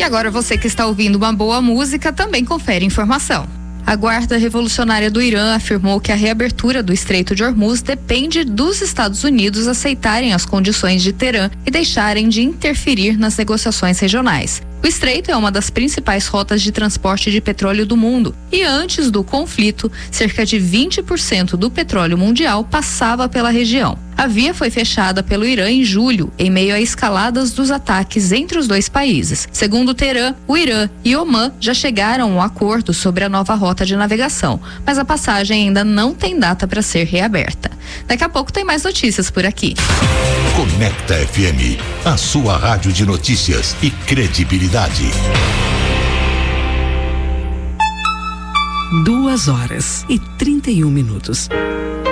E agora você que está ouvindo uma boa música também confere informação. A Guarda Revolucionária do Irã afirmou que a reabertura do Estreito de Hormuz depende dos Estados Unidos aceitarem as condições de Teherã e deixarem de interferir nas negociações regionais. O estreito é uma das principais rotas de transporte de petróleo do mundo e antes do conflito, cerca de 20% do petróleo mundial passava pela região. A via foi fechada pelo Irã em julho, em meio a escaladas dos ataques entre os dois países. Segundo Teherã, o Irã e Omã já chegaram a um acordo sobre a nova rota de navegação, mas a passagem ainda não tem data para ser reaberta. Daqui a pouco tem mais notícias por aqui. Conecta FM, a sua rádio de notícias e credibilidade. 2h31.